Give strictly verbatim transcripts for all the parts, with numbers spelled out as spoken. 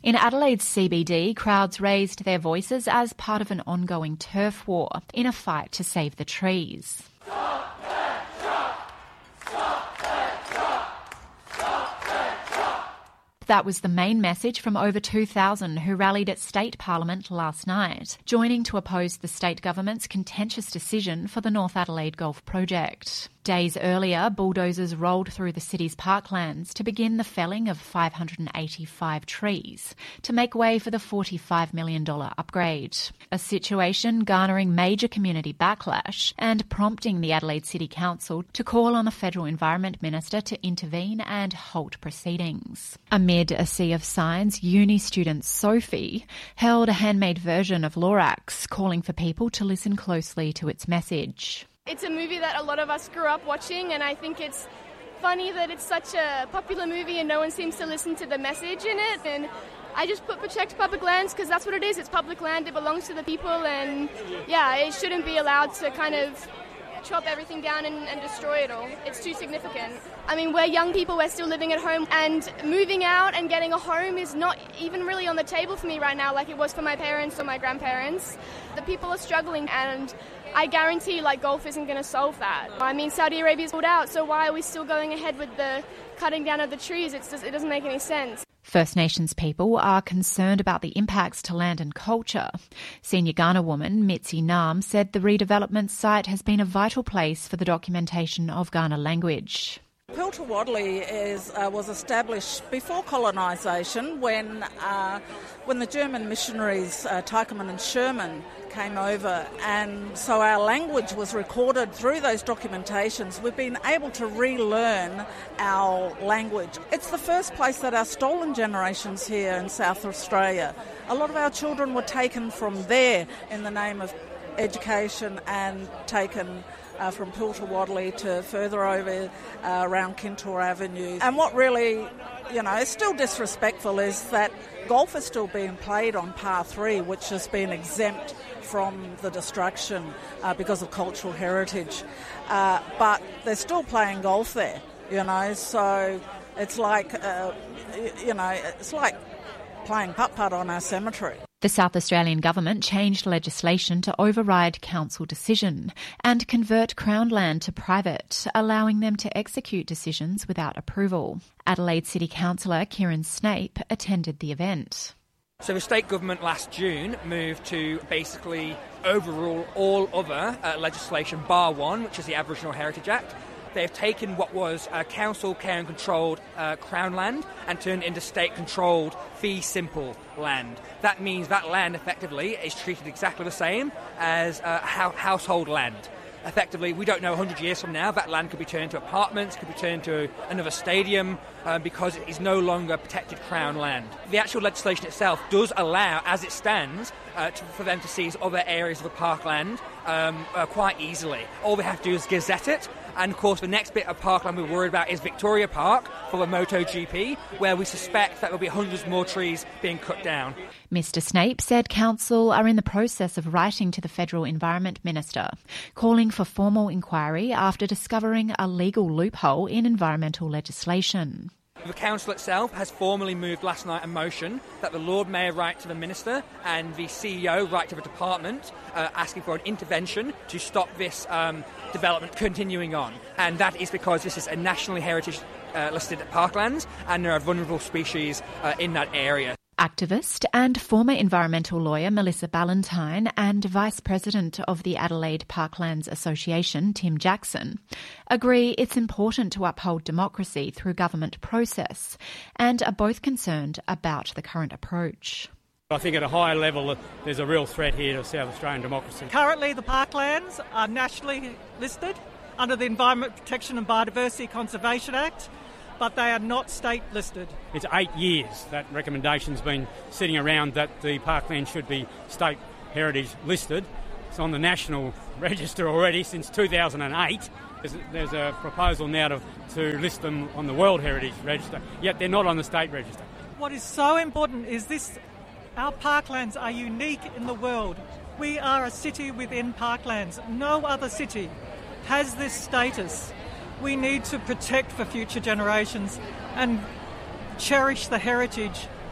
In Adelaide's C B D, crowds raised their voices as part of an ongoing turf war in a fight to save the trees. Stop that truck! Stop that truck! Stop that truck! That was the main message from over two thousand who rallied at State Parliament last night, joining to oppose the state government's contentious decision for the North Adelaide Golf project. Days earlier, bulldozers rolled through the city's parklands to begin the felling of five hundred eighty-five trees to make way for the forty-five million dollars upgrade, a situation garnering major community backlash and prompting the Adelaide City Council to call on the Federal Environment Minister to intervene and halt proceedings. Amid a sea of signs, uni student Sophie held a handmade version of Lorax, calling for people to listen closely to its message. It's a movie that a lot of us grew up watching, and I think it's funny that it's such a popular movie and no one seems to listen to the message in it. And I just put protect public lands because that's what it is. It's public land. It belongs to the people, and yeah, it shouldn't be allowed to kind of chop everything down and, and destroy it all. It's too significant. I mean, we're young people, we're still living at home, and moving out and getting a home is not even really on the table for me right now like it was for my parents or my grandparents. The people are struggling, and I guarantee like golf isn't going to solve that. I mean, Saudi Arabia's pulled out, so why are we still going ahead with the cutting down of the trees? It's just, it doesn't make any sense. First Nations people are concerned about the impacts to land and culture. Senior Kaurna woman Mitzi Nam said the redevelopment site has been a vital place for the documentation of Kaurna language. Pilta Wadley is, uh, was established before colonisation when uh, when the German missionaries uh, Tykerman and Sherman came over, and so our language was recorded through those documentations. We've been able to relearn our language. It's the first place that our stolen generations here in South Australia. A lot of our children were taken from there in the name of education and taken Uh, from Pilta Wadley to further over uh, around Kintore Avenue. And what really, you know, is still disrespectful is that golf is still being played on par three, which has been exempt from the destruction uh, because of cultural heritage. Uh, but they're still playing golf there, you know, so it's like, uh, you know, it's like playing putt-putt on our cemetery. The South Australian government changed legislation to override council decision and convert Crown land to private, allowing them to execute decisions without approval. Adelaide City Councillor Kieran Snape attended the event. So the state government last June moved to basically overrule all other uh, legislation, bar one, which is the Aboriginal Heritage Act. They've taken what was uh, council care and controlled uh, Crown land and turned it into state-controlled fee simple land. That means that land effectively is treated exactly the same as uh, ho- household land. Effectively, we don't know one hundred years from now, that land could be turned to apartments, could be turned to another stadium, uh, because it is no longer protected Crown land. The actual legislation itself does allow, as it stands, uh, to, for them to seize other areas of the parkland um, uh, quite easily. All they have to do is gazette it. And, of course, the next bit of parkland we're worried about is Victoria Park for the MotoGP, where we suspect that there will be hundreds more trees being cut down. Mister Snape said council are in the process of writing to the Federal Environment Minister, calling for formal inquiry after discovering a legal loophole in environmental legislation. The council itself has formally moved last night a motion that the Lord Mayor write to the Minister and the C E O write to the department uh, asking for an intervention to stop this um, development continuing on. And that is because this is a nationally heritage uh, listed parklands and there are vulnerable species uh, in that area. Activist and former environmental lawyer Melissa Ballantyne and Vice President of the Adelaide Parklands Association, Tim Jackson, agree it's important to uphold democracy through government process and are both concerned about the current approach. I think at a higher level there's a real threat here to South Australian democracy. Currently the parklands are nationally listed under the Environment Protection and Biodiversity Conservation Act, but they are not state listed. It's eight years that recommendation's been sitting around that the parkland should be state heritage listed. It's on the national register already since two thousand eight. There's a, there's a proposal now to, to list them on the World Heritage Register, yet they're not on the state register. What is so important is this: our parklands are unique in the world. We are a city within parklands. No other city has this status. We need to protect for future generations and cherish the heritage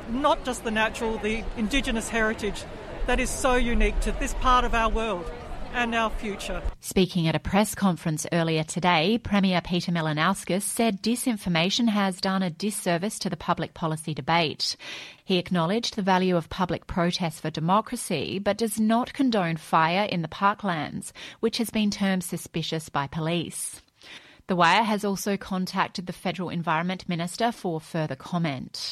not just the natural, the Indigenous heritage that is so unique to this part of our world and our future. Speaking at a press conference earlier today, Premier Peter Malinauskas said disinformation has done a disservice to the public policy debate. He acknowledged the value of public protest for democracy, but does not condone fire in the parklands, which has been termed suspicious by police. The Wire has also contacted the Federal Environment Minister for further comment.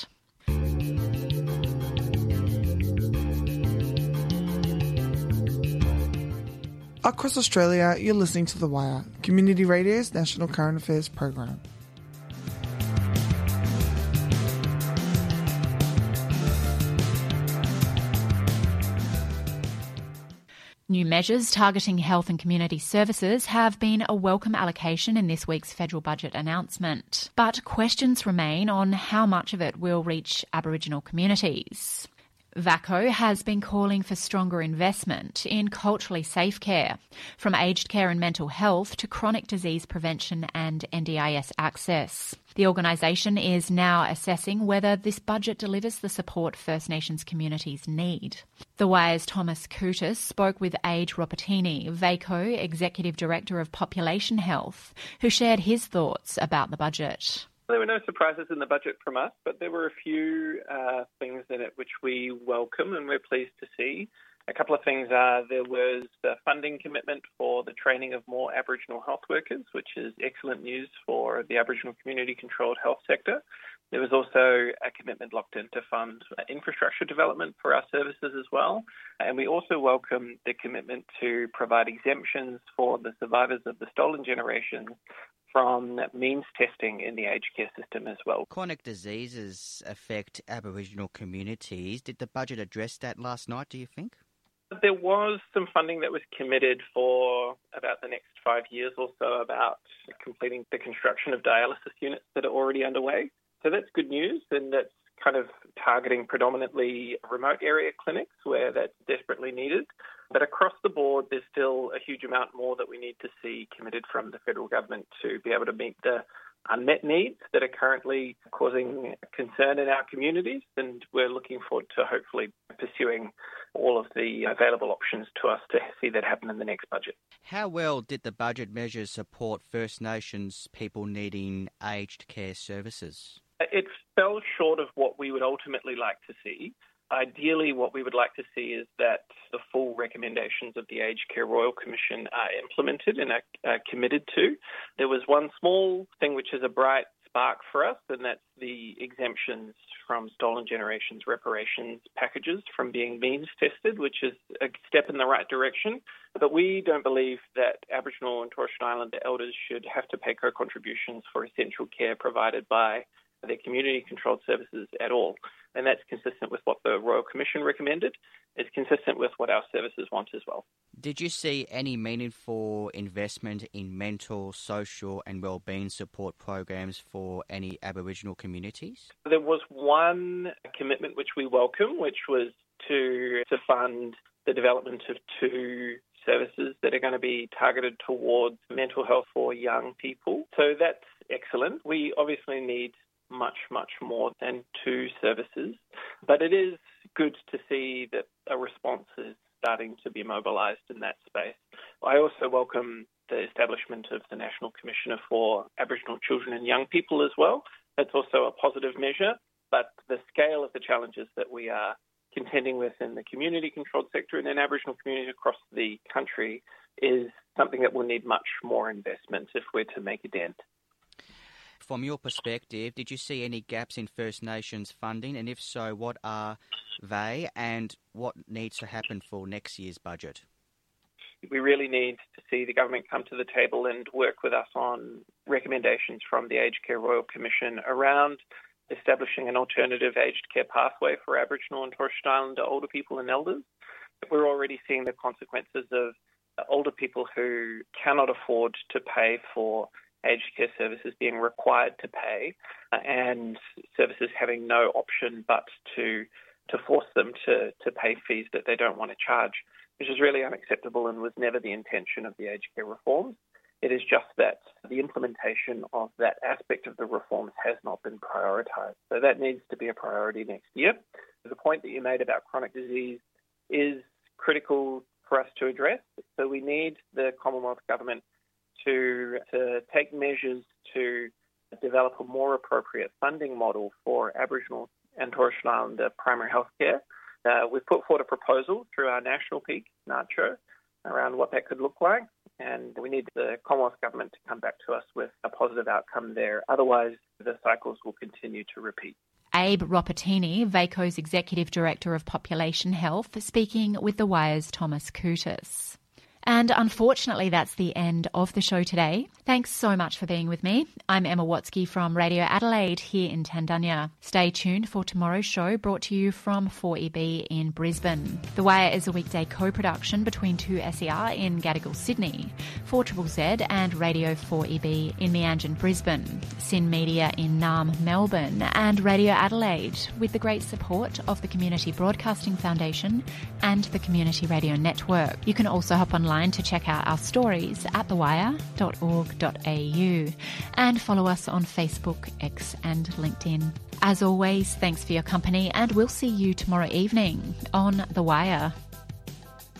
Across Australia, you're listening to The Wire, Community Radio's national current affairs program. New measures targeting health and community services have been a welcome allocation in this week's federal budget announcement. But questions remain on how much of it will reach Aboriginal communities. VACCO has been calling for stronger investment in culturally safe care, from aged care and mental health to chronic disease prevention and N D I S access. The organisation is now assessing whether this budget delivers the support First Nations communities need. The Wire's Thomas Coutis spoke with Age Ropatini, VACCO Executive Director of Population Health, who shared his thoughts about the budget. There were no surprises in the budget from us, but there were a few uh, things in it which we welcome and we're pleased to see. A couple of things are there was a funding commitment for the training of more Aboriginal health workers, which is excellent news for the Aboriginal community-controlled health sector. There was also a commitment locked in to fund infrastructure development for our services as well. And we also welcome the commitment to provide exemptions for the survivors of the stolen generations from means testing in the aged care system as well. Chronic diseases affect Aboriginal communities. Did the budget address that last night, do you think? There was some funding that was committed for about the next five years or so about completing the construction of dialysis units that are already underway. So that's good news, and that's kind of targeting predominantly remote area clinics where that's desperately needed. But across the board, there's still a huge amount more that we need to see committed from the federal government to be able to meet the unmet needs that are currently causing concern in our communities. And we're looking forward to hopefully pursuing all of the available options to us to see that happen in the next budget. How well did the budget measures support First Nations people needing aged care services? It fell short of what we would ultimately like to see. Ideally, what we would like to see is that the full recommendations of the Aged Care Royal Commission are implemented and are, are committed to. There was one small thing which is a bright spark for us, and that's the exemptions from stolen generations reparations packages from being means tested, which is a step in the right direction. But we don't believe that Aboriginal and Torres Strait Islander elders should have to pay co-contributions for essential care provided by their community-controlled services at all. And that's consistent with what the Royal Commission recommended. It's consistent with what our services want as well. Did you see any meaningful investment in mental, social and wellbeing support programs for any Aboriginal communities? There was one commitment which we welcome, which was to, to fund the development of two services that are going to be targeted towards mental health for young people. So that's excellent. We obviously need much, much more than two services. But it is good to see that a response is starting to be mobilised in that space. I also welcome the establishment of the National Commissioner for Aboriginal Children and Young People as well. That's also a positive measure, but the scale of the challenges that we are contending with in the community-controlled sector and in Aboriginal communities across the country is something that will need much more investment if we're to make a dent. From your perspective, did you see any gaps in First Nations funding? And if so, what are they and what needs to happen for next year's budget? We really need to see the government come to the table and work with us on recommendations from the Aged Care Royal Commission around establishing an alternative aged care pathway for Aboriginal and Torres Strait Islander older people and elders. We're already seeing the consequences of older people who cannot afford to pay for aged care services being required to pay uh, and services having no option but to to force them to, to pay fees that they don't want to charge, which is really unacceptable and was never the intention of the aged care reforms. It is just that the implementation of that aspect of the reforms has not been prioritised. So that needs to be a priority next year. The point that you made about chronic disease is critical for us to address. So we need the Commonwealth Government to, to take measures to develop a more appropriate funding model for Aboriginal and Torres Strait Islander primary health care. Uh, we've put forward a proposal through our national peak, NACHO, around what that could look like, and we need the Commonwealth Government to come back to us with a positive outcome there. Otherwise, the cycles will continue to repeat. Abe Ropatini, VACO's Executive Director of Population Health, speaking with The Wire's Thomas Coutis. And unfortunately, that's the end of the show today. Thanks so much for being with me. I'm Emma Watsky from Radio Adelaide here in Tandanya. Stay tuned for tomorrow's show, brought to you from four E B in Brisbane. The Wire is a weekday co-production between two S E R in Gadigal, Sydney, four Z Z Z and Radio four E B in Meanjin, Brisbane, Sin Media in Naarm, Melbourne, and Radio Adelaide, with the great support of the Community Broadcasting Foundation and the Community Radio Network. You can also hop online to check out our stories at the wire dot org dot a u and follow us on Facebook, X and LinkedIn. As always, thanks for your company, and we'll see you tomorrow evening on The Wire.